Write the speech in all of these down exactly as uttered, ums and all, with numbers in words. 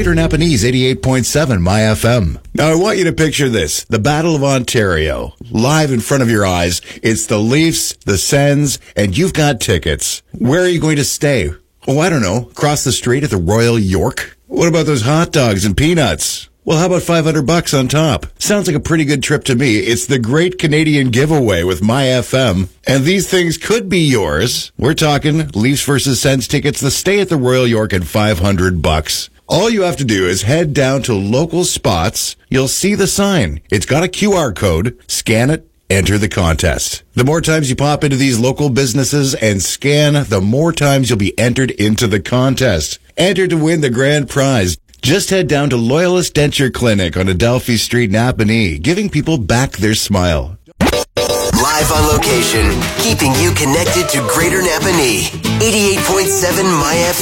Greater Napanese eighty-eight point seven My F M. Now I want you to picture this. The Battle of Ontario. Live in front of your eyes. It's the Leafs, the Sens, and you've got tickets. Where are you going to stay? Oh, I don't know. Across the street at the Royal York? What about those hot dogs and peanuts? Well, how about five hundred bucks on top? Sounds like a pretty good trip to me. It's the Great Canadian Giveaway with My F M. And these things could be yours. We're talking Leafs versus Sens tickets, the stay at the Royal York at five hundred bucks. All you have to do is head down to local spots. You'll see the sign. It's got a Q R code. Scan it. Enter the contest. The more times you pop into these local businesses and scan, the more times you'll be entered into the contest. Enter to win the grand prize. Just head down to Loyalist Denture Clinic on Adelphi Street, Napanee, giving people back their smile. Live on location, keeping you connected to Greater Napanee. eighty-eight point seven My F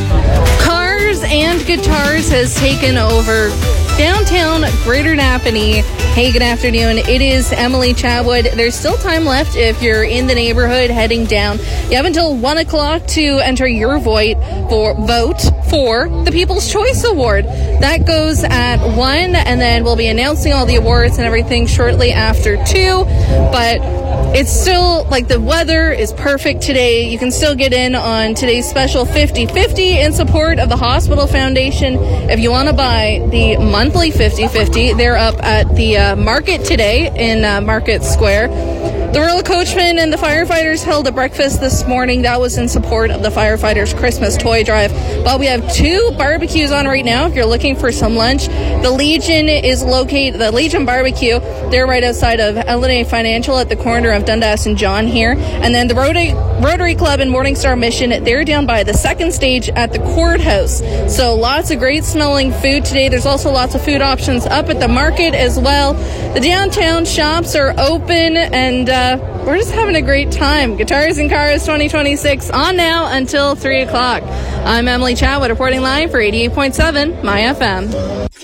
M. Cars and Guitars has taken over downtown Greater Napanee. Hey, good afternoon. It is Emily Chatwood. There's still time left if you're in the neighborhood heading down. You have until one o'clock to enter your vote for, vote for the People's Choice Award. That goes at one, and then we'll be announcing all the awards and everything shortly after two. But it's still, like, the weather is perfect today. You can still get in on today's special fifty-fifty in support of the Hospital Foundation. If you want to buy the monthly fifty-fifty, they're up at the uh, market today in uh, Market Square. The Royal Coachman and the firefighters held a breakfast this morning. That was in support of the firefighters' Christmas toy drive. But we have two barbecues on right now if you're looking for some lunch. The Legion is located, the Legion Barbecue, they're right outside of L and A Financial at the corner of Dundas and John here. And then the Rotary, Rotary Club and Morningstar Mission, they're down by the second stage at the courthouse. So lots of great smelling food today. There's also lots of food options up at the market as well. The downtown shops are open, and uh, we're just having a great time. Guitars and Cars twenty twenty-six on now until three o'clock. I'm Emily Chatwood reporting live for eighty-eight point seven My F M.